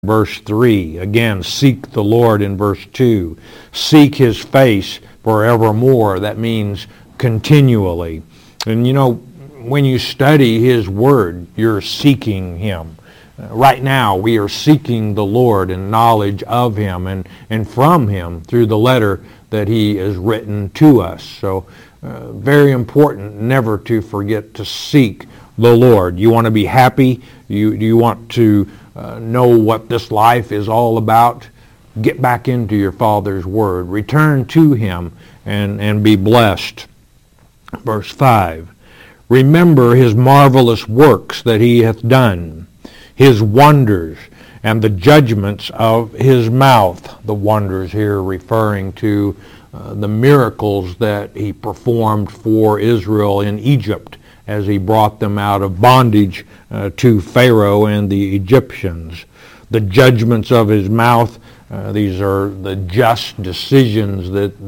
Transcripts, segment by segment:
Verse 3, again, seek the Lord in verse 2. Seek His face forevermore. That means continually. And you know, when you study His Word, you're seeking Him. Right now, we are seeking the Lord and knowledge of Him and from Him through the letter that He has written to us. So, very important never to forget to seek the Lord. You want to be happy? You want to know what this life is all about? Get back into your Father's Word. Return to Him and be blessed. Verse 5, remember His marvelous works that He hath done, His wonders, and the judgments of His mouth. The wonders here referring to the miracles that He performed for Israel in Egypt as He brought them out of bondage to Pharaoh and the Egyptians. The judgments of His mouth, these are the just decisions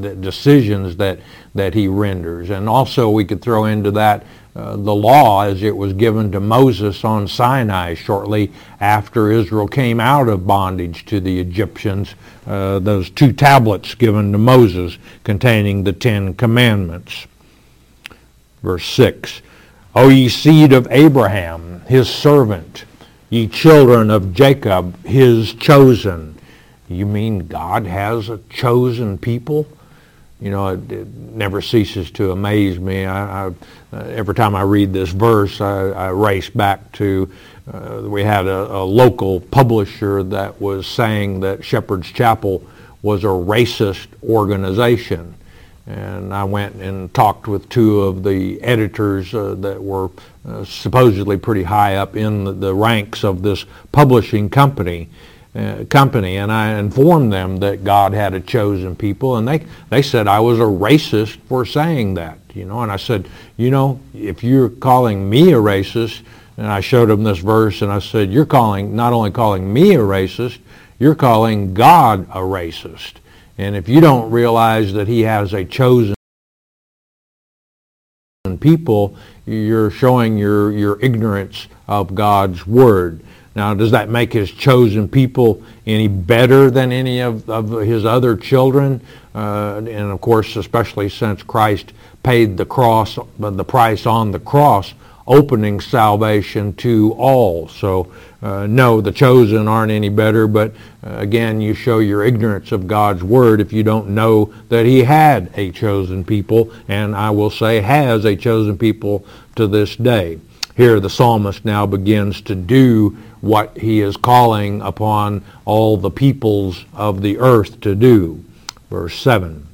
that He renders. And also we could throw into that the law as it was given to Moses on Sinai shortly after Israel came out of bondage to the Egyptians, those 2 tablets given to Moses containing the 10 commandments. Verse 6, O ye seed of Abraham, His servant, ye children of Jacob, His chosen. You mean God has a chosen people? You know, it never ceases to amaze me. Every time I read this verse, I race back to, we had a local publisher that was saying that Shepherd's Chapel was a racist organization. And I went and talked with 2 of the editors that were supposedly pretty high up in the ranks of this publishing company, and I informed them that God had a chosen people, and they said I was a racist for saying that, you know. And I said, you know, if you're calling me a racist, and I showed them this verse, and I said, you're not only calling me a racist, you're calling God a racist. And if you don't realize that He has a chosen people, you're showing your ignorance of God's Word. Now, does that make His chosen people any better than any of His other children? And of course, especially since Christ paid the price on the cross, opening salvation to all. So, no, the chosen aren't any better, but again, you show your ignorance of God's Word if you don't know that He had a chosen people, and I will say has a chosen people to this day. Here the psalmist now begins to do what he is calling upon all the peoples of the earth to do. Verse 7,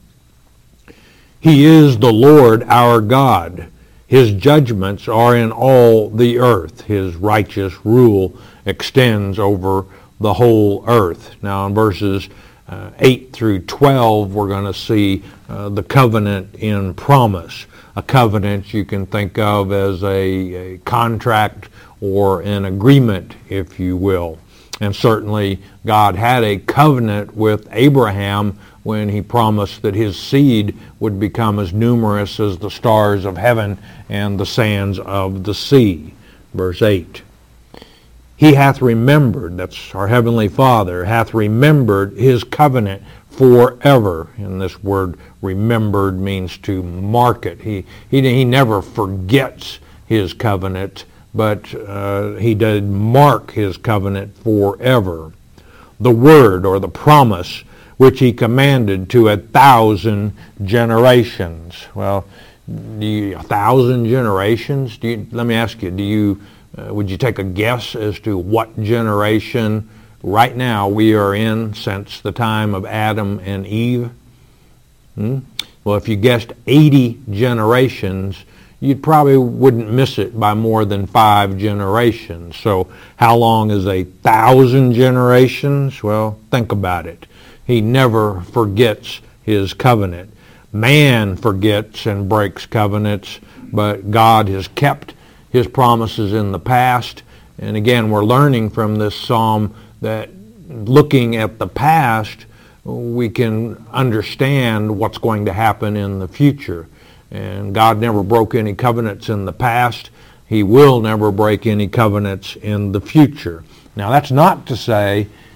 He is the Lord our God. His judgments are in all the earth. His righteous rule extends over the whole earth. Now in verses 8 through 12, we're going to see the covenant in promise. A covenant you can think of as a contract or an agreement, if you will. And certainly God had a covenant with Abraham when He promised that his seed would become as numerous as the stars of heaven and the sands of the sea. Verse 8. He hath remembered, that's our Heavenly Father, hath remembered His covenant forever. And this word remembered means to mark it. He never forgets His covenant, but He did mark His covenant forever. The word or the promise which He commanded to 1,000 generations. Well, 1,000 generations? Let me ask you, would you take a guess as to what generation right now we are in since the time of Adam and Eve? Well, if you guessed 80 generations, you probably wouldn't miss it by more than 5 generations. So how long is 1,000 generations? Well, think about it. He never forgets His covenant. Man forgets and breaks covenants, but God has kept His promises in the past. And again, we're learning from this psalm that looking at the past, we can understand what's going to happen in the future. And God never broke any covenants in the past. He will never break any covenants in the future. Now, that's not to say